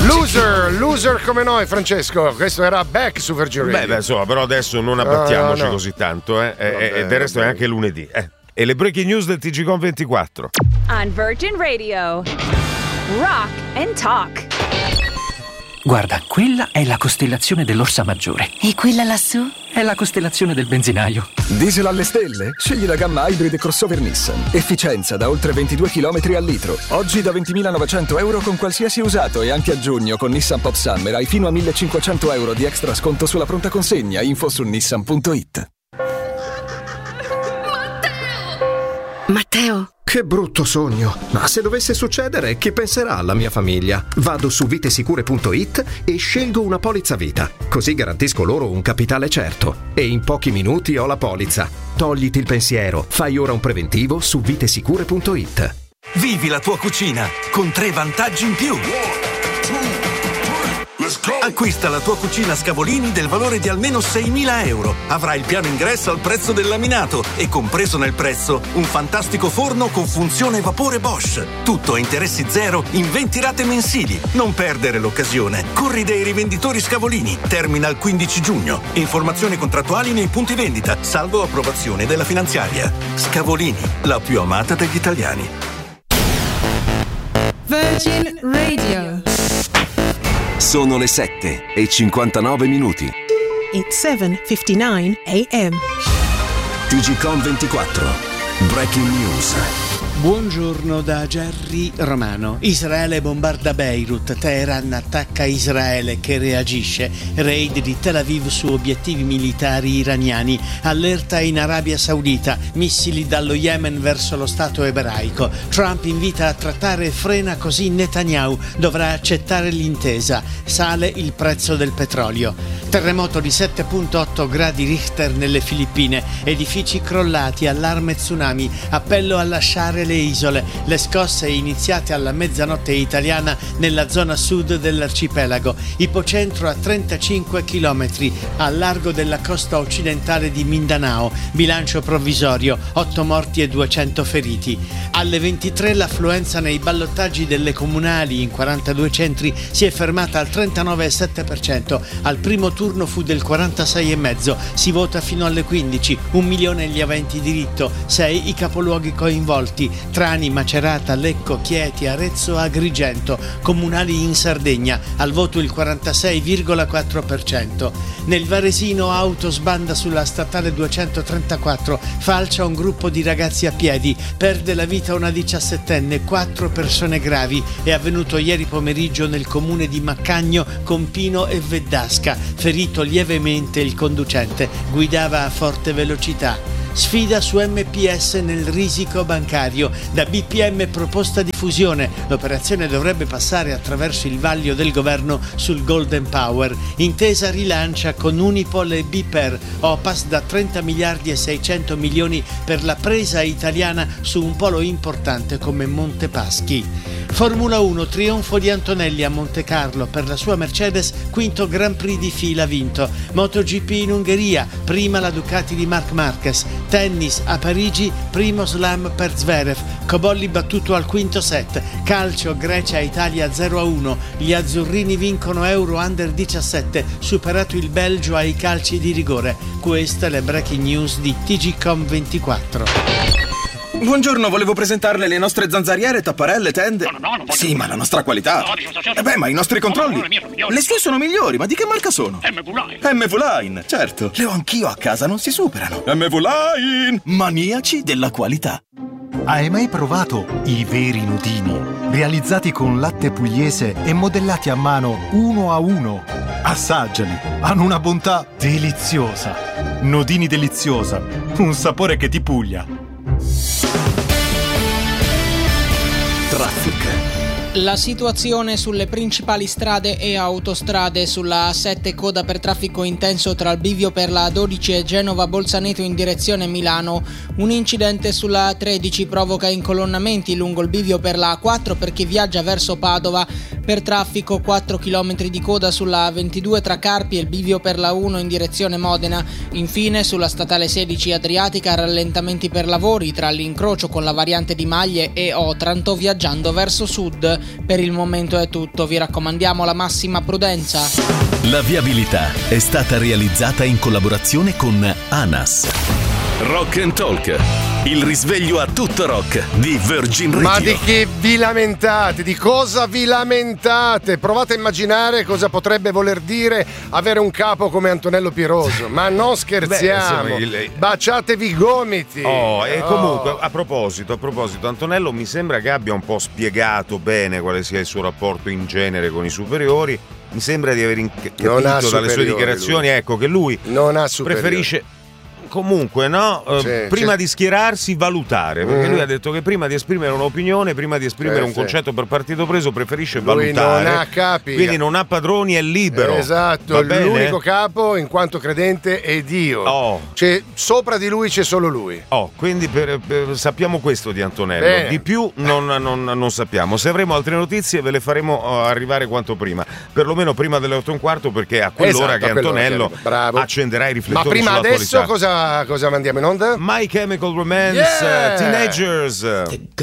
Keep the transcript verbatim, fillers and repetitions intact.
Loser, loser come noi, Francesco. Questo era Beck su Virgin Radio. Beh, beh, insomma, però adesso non abbattiamoci no, no. così tanto, eh. E, Vabbè, e del resto vabbè. è anche lunedì. Eh. E le breaking news del T G Com ventiquattro. On Virgin Radio. Rock and Talk. Guarda, quella è la costellazione dell'Orsa Maggiore. E quella lassù? È la costellazione del benzinaio. Diesel alle stelle? Scegli la gamma Hybrid crossover Nissan. Efficienza da oltre ventidue chilometri al litro. Oggi da ventimilanovecento euro con qualsiasi usato e anche a giugno con Nissan Pop Summer hai fino a millecinquecento euro di extra sconto sulla pronta consegna. Info su nissan punto it. Matteo! Che brutto sogno. Ma se dovesse succedere, chi penserà alla mia famiglia? Vado su vitesicure punto it e scelgo una polizza vita. Così garantisco loro un capitale certo. E in pochi minuti ho la polizza. Togliti il pensiero. Fai ora un preventivo su vitesicure punto it. Vivi la tua cucina con tre vantaggi in più. Acquista la tua cucina Scavolini del valore di almeno seimila euro. Avrai il piano ingresso al prezzo del laminato e compreso nel prezzo un fantastico forno con funzione vapore Bosch. Tutto a interessi zero in venti rate mensili. Non perdere l'occasione. Corri dai rivenditori Scavolini. Termina il quindici giugno. Informazioni contrattuali nei punti vendita, salvo approvazione della finanziaria. Scavolini, la più amata degli italiani. Virgin Radio. Sono le sette e cinquantanove minuti. It's seven fifty-nine a.m. T G Com ventiquattro. Breaking news. Buongiorno da Gerry Romano. Israele bombarda Beirut, Teheran attacca Israele che reagisce, raid di Tel Aviv su obiettivi militari iraniani, allerta in Arabia Saudita, missili dallo Yemen verso lo Stato ebraico, Trump invita a trattare e frena così Netanyahu, dovrà accettare l'intesa, sale il prezzo del petrolio. Terremoto di sette virgola otto gradi Richter nelle Filippine, edifici crollati, allarme tsunami, appello a lasciare le isole, le scosse iniziate alla mezzanotte italiana nella zona sud dell'arcipelago, ipocentro a trentacinque chilometri al largo della costa occidentale di Mindanao, bilancio provvisorio, otto morti e duecento feriti. Alle ventitré l'affluenza nei ballottaggi delle comunali in quarantadue centri si è fermata al trentanove virgola sette per cento, al primo turno fu del quarantasei virgola cinque per cento, si vota fino alle quindici, un milione gli aventi diritto, sei i capoluoghi coinvolti, Trani, Macerata, Lecco, Chieti, Arezzo, Agrigento, comunali in Sardegna, al voto il quarantasei virgola quattro per cento. Nel Varesino auto sbanda sulla statale duecentotrentaquattro, falcia un gruppo di ragazzi a piedi, perde la vita una diciassettenne, quattro persone gravi, è avvenuto ieri pomeriggio nel comune di Maccagno, Compino e Veddasca, ferito lievemente il conducente, guidava a forte velocità. Sfida su M P S nel risico bancario, da B P M proposta di fusione, l'operazione dovrebbe passare attraverso il vaglio del governo sul Golden Power, intesa rilancia con Unipol e Biper, Opas da trenta miliardi e seicento milioni per la presa italiana su un polo importante come Montepaschi. Formula uno, trionfo di Antonelli a Monte Carlo per la sua Mercedes, quinto Grand Prix di fila vinto. MotoGP in Ungheria, prima la Ducati di Marc Marquez. Tennis a Parigi, primo slam per Zverev, Cobolli battuto al quinto set. Calcio, Grecia-Italia zero a uno, gli azzurrini vincono Euro Under diciassette, superato il Belgio ai calci di rigore. Queste le breaking news di T G Com ventiquattro. Buongiorno, volevo presentarle le nostre zanzariere, tapparelle, tende. No, no, no, non voglio. Sì, ma la nostra qualità. No, dico, certo. Eh beh, ma i nostri controlli. No, no, le mie sono migliori. Le sue sono migliori, ma di che marca sono? M V Line. M V Line, certo. Le ho anch'io a casa, non si superano. M V Line, maniaci della qualità. Hai mai provato i veri nudini? Realizzati con latte pugliese e modellati a mano uno a uno. Assaggiali, hanno una bontà deliziosa. Nodini deliziosa, un sapore che ti puglia. Traffic. La situazione sulle principali strade e autostrade: sulla A sette coda per traffico intenso tra il bivio per la A dodici e Genova Bolzaneto in direzione Milano. Un incidente sulla A tredici provoca incolonnamenti lungo il bivio per la A quattro per chi viaggia verso Padova. Per traffico quattro chilometri di coda sulla A ventidue tra Carpi e il bivio per la uno in direzione Modena. Infine sulla statale sedici Adriatica rallentamenti per lavori tra l'incrocio con la variante di Maglie e Otranto viaggiando verso sud. Per il momento è tutto, vi raccomandiamo la massima prudenza. La viabilità è stata realizzata in collaborazione con ANAS. Rock and Talk, il risveglio a tutto rock di Virgin Radio. Ma di che vi lamentate? Di cosa vi lamentate? Provate a immaginare cosa potrebbe voler dire avere un capo come Antonello Piroso. Ma non scherziamo. Beh, insomma, il... Baciatevi i gomiti. Oh, e oh. comunque, a proposito, a proposito, Antonello mi sembra che abbia un po' spiegato bene quale sia il suo rapporto in genere con i superiori. Mi sembra di aver in- capito dalle sue dichiarazioni, lui. ecco, che lui non ha superiori. Preferisce comunque no uh, sì, prima sì. di schierarsi valutare, perché mm. lui ha detto che prima di esprimere un'opinione, prima di esprimere sì, un sì. concetto per partito preso, preferisce lui valutare. Non ha capi. Quindi non ha padroni, è libero. Esatto, l'unico capo in quanto credente è Dio. Oh. C'è, sopra di lui c'è solo lui. Oh, quindi per, per, sappiamo questo di Antonello. Bene. Di più non, non, non sappiamo. Se avremo altre notizie ve le faremo arrivare quanto prima, perlomeno prima delle otto e un quarto, perché a quell'ora esatto, che Antonello Bravo. accenderà i riflettori. Ma prima sull'attualità. adesso cosa, cosa mandiamo in onda? My Chemical Romance, yeah! Teenagers.